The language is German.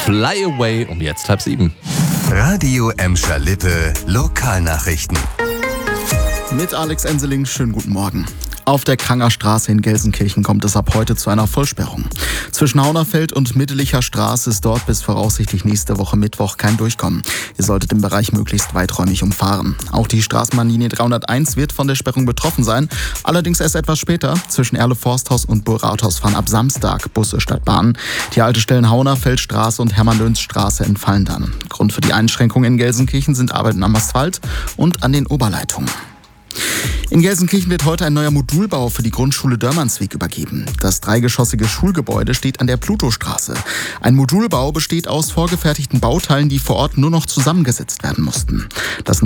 Fly Away um jetzt 6:30. Radio Emscher Lippe Lokalnachrichten. Mit Alex Enseling, schönen guten Morgen. Auf der Kranger Straße in Gelsenkirchen kommt es ab heute zu einer Vollsperrung. Zwischen Haunerfeld und Middelicher Straße ist dort bis voraussichtlich nächste Woche Mittwoch kein Durchkommen. Ihr solltet den Bereich möglichst weiträumig umfahren. Auch die Straßenbahnlinie 301 wird von der Sperrung betroffen sein. Allerdings erst etwas später. Zwischen Erle-Forsthaus und Burg-Rathaus fahren ab Samstag Busse statt Bahnen. Die Haltestellen Haunerfeldstraße und Hermann-Löns-Straße entfallen dann. Grund für die Einschränkungen in Gelsenkirchen sind Arbeiten am Asphalt und an den Oberleitungen. In Gelsenkirchen wird heute ein neuer Modulbau für die Grundschule Dörmannsweg übergeben. Das dreigeschossige Schulgebäude steht an der Plutostraße. Ein Modulbau besteht aus vorgefertigten Bauteilen, die vor Ort nur noch zusammengesetzt werden mussten. Das